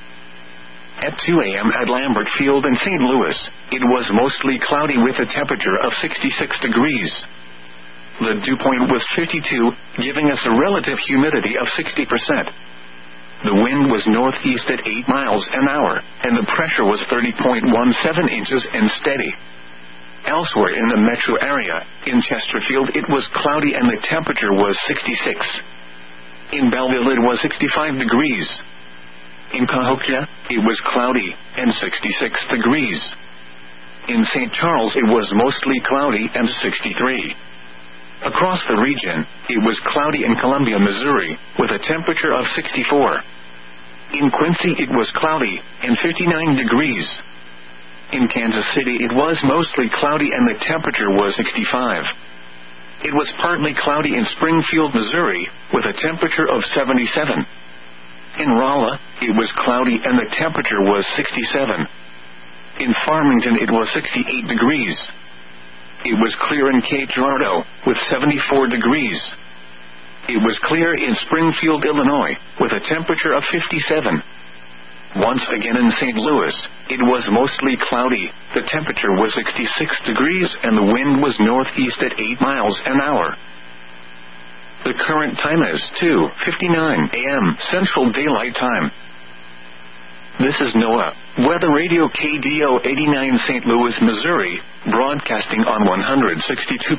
At 2 a.m. at Lambert Field in St. Louis, it was mostly cloudy with a temperature of 66 degrees. The dew point was 52, giving us a relative humidity of 60%. The wind was northeast at 8 miles an hour, and the pressure was 30.17 inches and steady. Elsewhere in the metro area, in Chesterfield it was cloudy and the temperature was 66. In Belleville it was 65 degrees. In Cahokia, it was cloudy and 66 degrees. In St. Charles it was mostly cloudy and 63. Across the region, it was cloudy in Columbia, Missouri, with a temperature of 64. In Quincy it was cloudy and 59 degrees. In Kansas City it was mostly cloudy and the temperature was 65. It was partly cloudy in Springfield, Missouri, with a temperature of 77. In Rolla, it was cloudy and the temperature was 67. In Farmington it was 68 degrees. It was clear in Cape Girardeau, with 74 degrees. It was clear in Springfield, Illinois, with a temperature of 57. Once again in St. Louis, it was mostly cloudy, the temperature was 66 degrees and the wind was northeast at 8 miles an hour. The current time is 2:59 a.m. Central Daylight Time. This is NOAA, Weather Radio KDO 89 St. Louis, Missouri, broadcasting on 162.550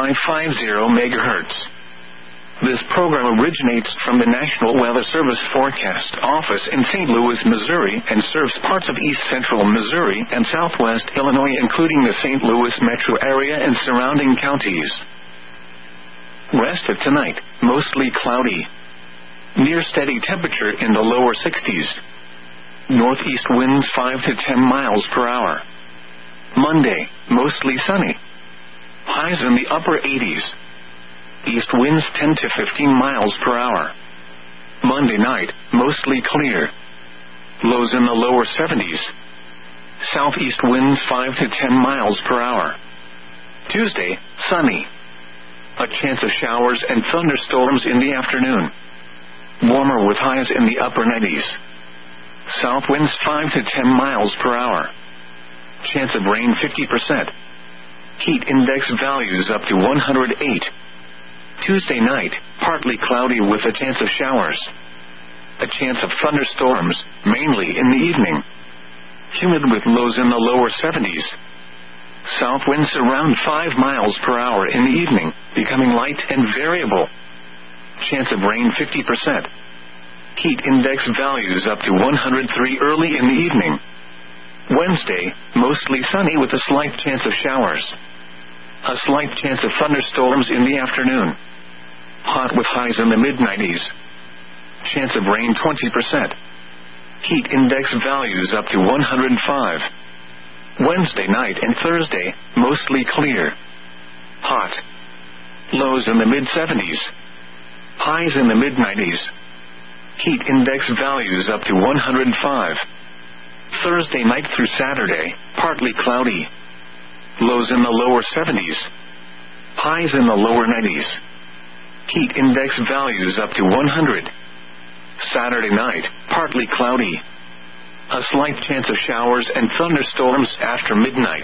MHz. This program originates from the National Weather Service Forecast Office in St. Louis, Missouri, and serves parts of east central Missouri and southwest Illinois, including the St. Louis metro area and surrounding counties. Rest of tonight, mostly cloudy. Near steady temperature in the lower 60s. Northeast winds 5 to 10 miles per hour. Monday, mostly sunny. Highs in the upper 80s. East winds 10 to 15 miles per hour. Monday night, mostly clear. Lows in the lower 70s. Southeast winds 5 to 10 miles per hour. Tuesday, sunny. A chance of showers and thunderstorms in the afternoon. Warmer with highs in the upper 90s. South winds 5 to 10 miles per hour. Chance of rain 50%. Heat index values up to 108. Tuesday night, partly cloudy with a chance of showers. A chance of thunderstorms, mainly in the evening. Humid with lows in the lower 70s. South winds around 5 miles per hour in the evening, becoming light and variable. Chance of rain 50%. Heat index values up to 103 early in the evening. Wednesday, mostly sunny with a slight chance of showers. A slight chance of thunderstorms in the afternoon. Hot with highs in the mid-90s. Chance of rain 20%. Heat index values up to 105. Wednesday night and Thursday, mostly clear. Hot. Lows in the mid-70s. Highs in the mid-90s. Heat index values up to 105. Thursday night through Saturday, partly cloudy. Lows in the lower 70s. Highs in the lower 90s. Heat index values up to 100. Saturday night, partly cloudy. A slight chance of showers and thunderstorms after midnight.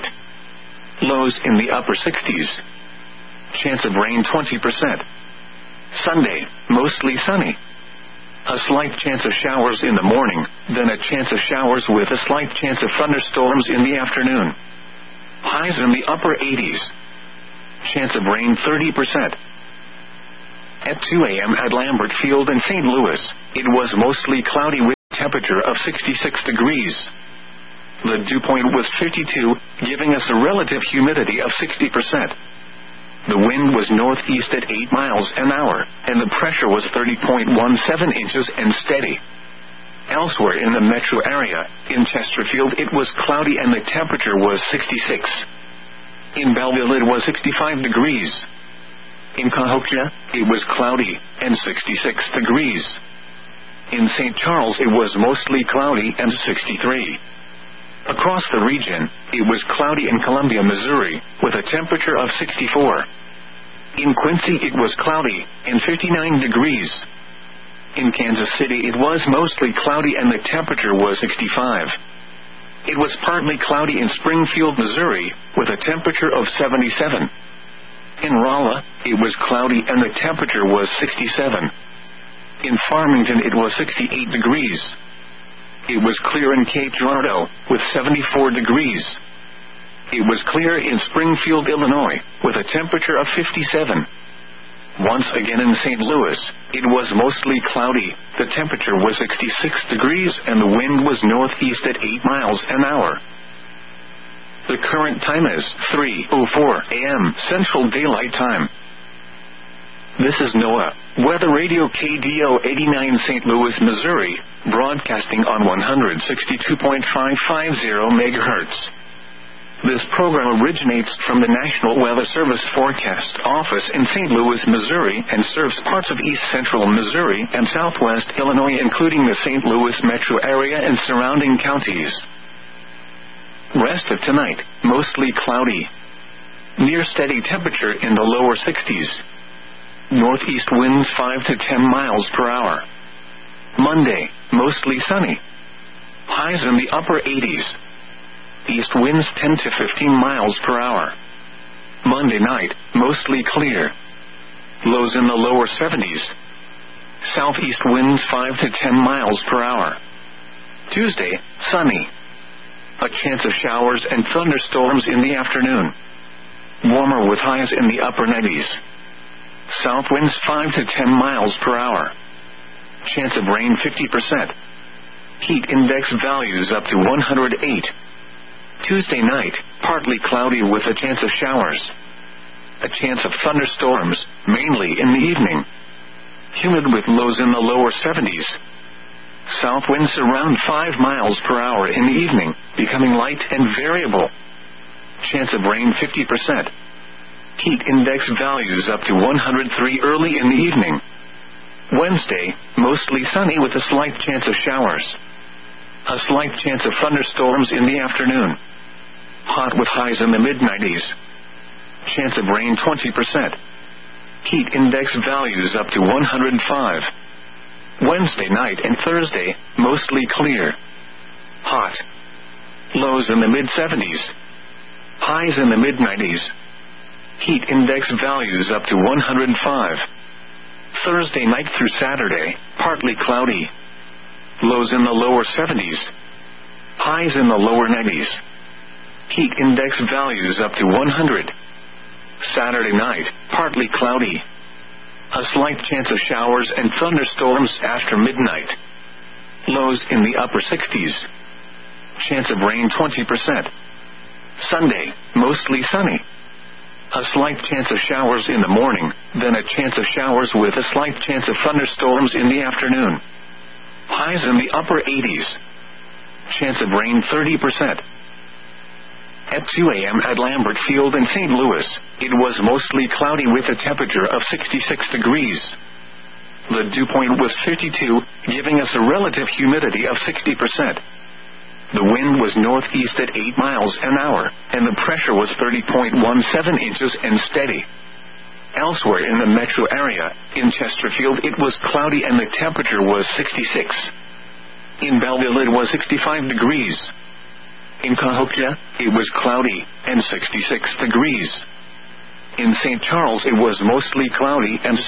Lows in the upper 60s. Chance of rain 20%. Sunday, mostly sunny. A slight chance of showers in the morning, then a chance of showers with a slight chance of thunderstorms in the afternoon. Highs in the upper 80s. Chance of rain 30%. At 2 a.m. at Lambert Field in St. Louis, it was mostly cloudy with temperature of 66 degrees. The dew point was 52, giving us a relative humidity of 60%. The wind was northeast at 8 miles an hour, and the pressure was 30.17 inches and steady. Elsewhere in the metro area, in Chesterfield it was cloudy and the temperature was 66. In Belleville it was 65 degrees. In Cahokia, it was cloudy and 66 degrees. In St. Charles it was mostly cloudy and 63. Across the region, it was cloudy in Columbia, Missouri, with a temperature of 64. In Quincy it was cloudy and 59 degrees. In Kansas City it was mostly cloudy and the temperature was 65. It was partly cloudy in Springfield, Missouri, with a temperature of 77. In Rolla, it was cloudy and the temperature was 67. In Farmington it was 68 degrees. It was clear in Cape Girardeau, with 74 degrees. It was clear in Springfield, Illinois, with a temperature of 57. Once again in St. Louis, it was mostly cloudy, the temperature was 66 degrees and the wind was northeast at 8 miles an hour. The current time is 3:04 a.m. Central Daylight Time. This is NOAA Weather Radio KDO 89 St. Louis, Missouri, broadcasting on 162.550 MHz. This program originates from the National Weather Service Forecast Office in St. Louis, Missouri, and serves parts of east central Missouri and southwest Illinois, including the St. Louis metro area and surrounding counties. Rest of tonight, mostly cloudy. Near steady temperature in the lower 60s. Northeast winds 5 to 10 miles per hour. Monday, mostly sunny. Highs in the upper 80s. East winds 10 to 15 miles per hour. Monday night, mostly clear. Lows in the lower 70s. Southeast winds 5 to 10 miles per hour. Tuesday, sunny. A chance of showers and thunderstorms in the afternoon. Warmer with highs in the upper 90s. South winds 5 to 10 miles per hour. Chance of rain 50%. Heat index values up to 108. Tuesday night, partly cloudy with a chance of showers. A chance of thunderstorms, mainly in the evening. Humid with lows in the lower 70s. South winds around 5 miles per hour in the evening, becoming light and variable. Chance of rain 50%. Heat index values up to 103 early in the evening. Wednesday, mostly sunny with a slight chance of showers. A slight chance of thunderstorms in the afternoon. Hot with highs in the mid-90s. Chance of rain 20%. Heat index values up to 105. Wednesday night and Thursday, mostly clear. Hot. Lows in the mid-70s. Highs in the mid-90s. Heat index values up to 105. Thursday night through Saturday, partly cloudy. Lows in the lower 70s. Highs in the lower 90s. Heat index values up to 100. Saturday night, partly cloudy. A slight chance of showers and thunderstorms after midnight. Lows in the upper 60s. Chance of rain 20%. Sunday, mostly sunny. A slight chance of showers in the morning, then a chance of showers with a slight chance of thunderstorms in the afternoon. Highs in the upper 80s. Chance of rain 30%. At 2 a.m. at Lambert Field in St. Louis, it was mostly cloudy with a temperature of 66 degrees. The dew point was 52, giving us a relative humidity of 60%. The wind was northeast at 8 miles an hour, and the pressure was 30.17 inches and steady. Elsewhere in the metro area, in Chesterfield it was cloudy and the temperature was 66. In Belleville it was 65 degrees. In Cahokia, it was cloudy and 66 degrees. In St. Charles it was mostly cloudy and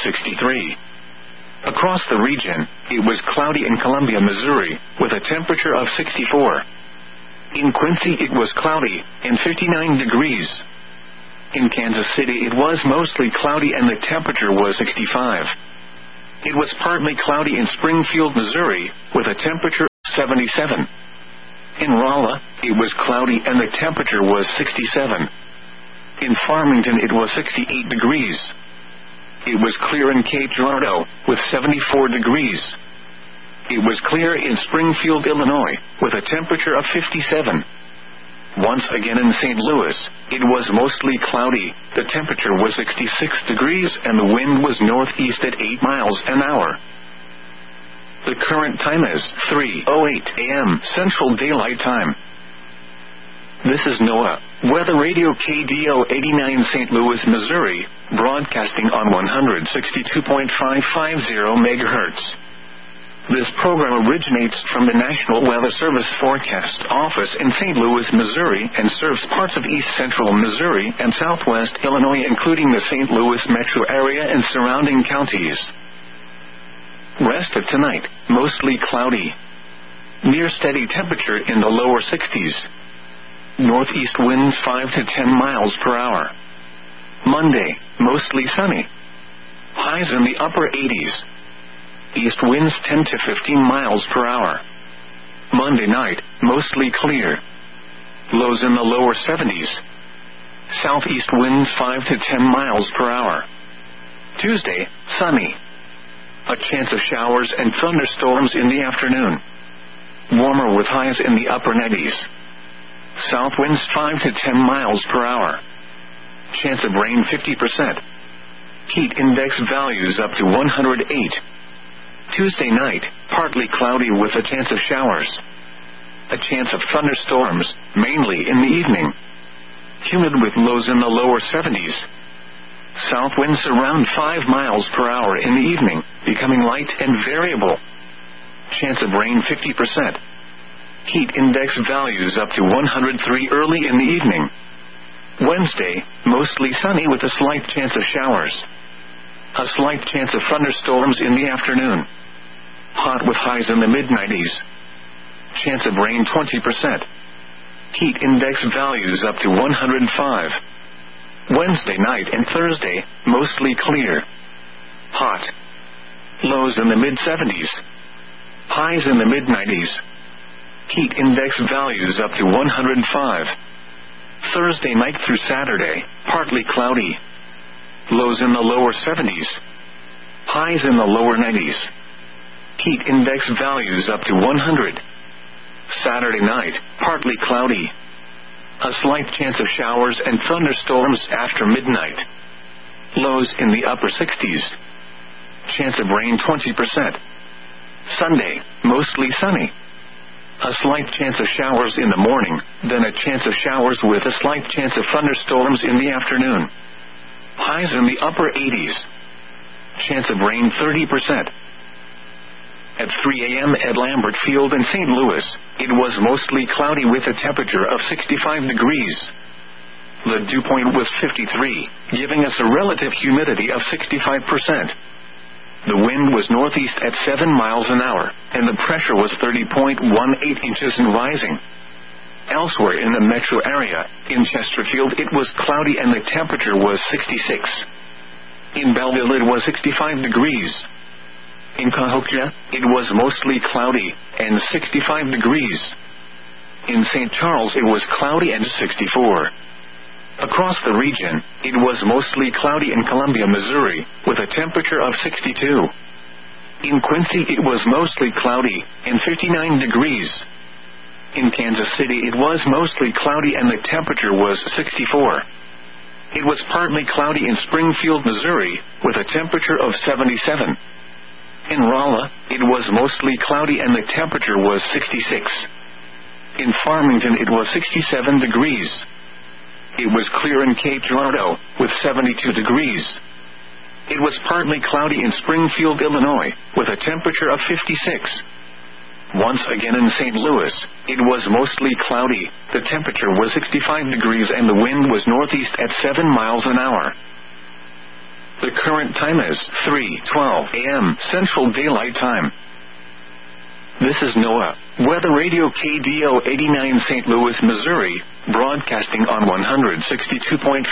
63. Across the region, it was cloudy in Columbia, Missouri, with a temperature of 64. In Quincy it was cloudy and 59 degrees. In Kansas City it was mostly cloudy and the temperature was 65. It was partly cloudy in Springfield, Missouri, with a temperature 77. In Rolla, it was cloudy and the temperature was 67. In Farmington, it was 68 degrees. It was clear in Cape Girardeau, with 74 degrees. It was clear in Springfield, Illinois, with a temperature of 57. Once again in St. Louis, it was mostly cloudy, the temperature was 66 degrees and the wind was northeast at 8 miles an hour. The current time is 3:08 a.m. Central Daylight Time. This is NOAA Weather Radio KDO 89 St. Louis, Missouri, broadcasting on 162.550 MHz. This program originates from the National Weather Service Forecast Office in St. Louis, Missouri, and serves parts of east central Missouri and southwest Illinois, including the St. Louis metro area and surrounding counties. Rest of tonight, mostly cloudy. Near steady temperature in the lower 60s. Northeast winds 5 to 10 miles per hour. Monday, mostly sunny. Highs in the upper 80s. East winds 10 to 15 miles per hour. Monday night, mostly clear. Lows in the lower 70s. Southeast winds 5 to 10 miles per hour. Tuesday, sunny. A chance of showers and thunderstorms in the afternoon. Warmer with highs in the upper 90s. South winds 5 to 10 miles per hour. Chance of rain 50%. Heat index values up to 108. Tuesday night, partly cloudy with a chance of showers. A chance of thunderstorms, mainly in the evening. Humid with lows in the lower 70s. South winds around 5 miles per hour in the evening, becoming light and variable. Chance of rain 50%. Heat index values up to 103 early in the evening. Wednesday, mostly sunny with a slight chance of showers. A slight chance of thunderstorms in the afternoon. Hot with highs in the mid-90s. Chance of rain 20%. Heat index values up to 105. Wednesday night and Thursday, mostly clear. Hot. Lows in the mid-70s. Highs in the mid-90s. Heat index values up to 105. Thursday night through Saturday, partly cloudy. Lows in the lower 70s. Highs in the lower 90s. Heat index values up to 100. Saturday night, partly cloudy. A slight chance of showers and thunderstorms after midnight. Lows in the upper 60s. Chance of rain 20%. Sunday, mostly sunny. A slight chance of showers in the morning, then a chance of showers with a slight chance of thunderstorms in the afternoon. Highs in the upper 80s. Chance of rain 30%. At 3 a.m. at Lambert Field in St. Louis, it was mostly cloudy with a temperature of 65 degrees. The dew point was 53, giving us a relative humidity of 65%. The wind was northeast at 7 miles an hour, and the pressure was 30.18 inches and rising. Elsewhere in the metro area, in Chesterfield, it was cloudy and the temperature was 66. In Belleville, it was 65 degrees. In Cahokia, it was mostly cloudy and 65 degrees. In St. Charles, it was cloudy and 64. Across the region, it was mostly cloudy in Columbia, Missouri, with a temperature of 62. In Quincy, it was mostly cloudy and 59 degrees. In Kansas City, it was mostly cloudy and the temperature was 64. It was partly cloudy in Springfield, Missouri, with a temperature of 77. In Rolla, it was mostly cloudy and the temperature was 66. In Farmington, it was 67 degrees. It was clear in Cape Girardeau, with 72 degrees. It was partly cloudy in Springfield, Illinois, with a temperature of 56. Once again in St. Louis, it was mostly cloudy, the temperature was 65 degrees and the wind was northeast at 7 miles an hour. The current time is 3:12 a.m. Central Daylight Time. This is NOAA Weather Radio KDO 89 St. Louis, Missouri, broadcasting on 162.550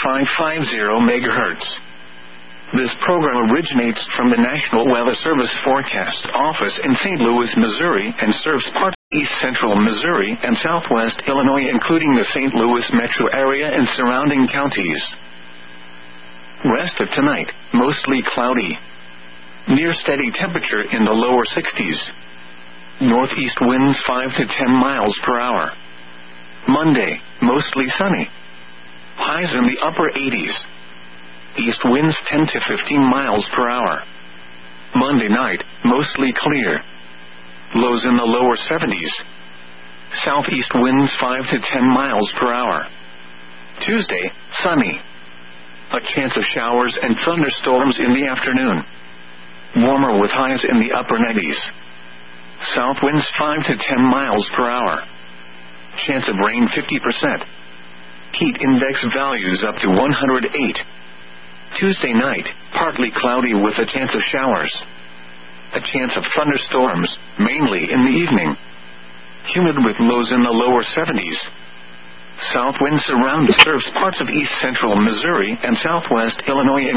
MHz. This program originates from the National Weather Service Forecast Office in St. Louis, Missouri, and serves parts East Central Missouri and Southwest Illinois, including the St. Louis metro area and surrounding counties. Rest of tonight, mostly cloudy. Near steady temperature in the lower 60s. Northeast winds 5 to 10 miles per hour. Monday, mostly sunny. Highs in the upper 80s. East winds 10 to 15 miles per hour. Monday night, mostly clear. Lows in the lower 70s. Southeast winds 5 to 10 miles per hour. Tuesday, sunny. A chance of showers and thunderstorms in the afternoon. Warmer with highs in the upper 90s. South winds 5 to 10 miles per hour. Chance of rain 50%. Heat index values up to 108. Tuesday night, partly cloudy with a chance of showers. A chance of thunderstorms, mainly in the evening. Humid with lows in the lower 70s. South winds around serves parts of east central Missouri and southwest Illinois.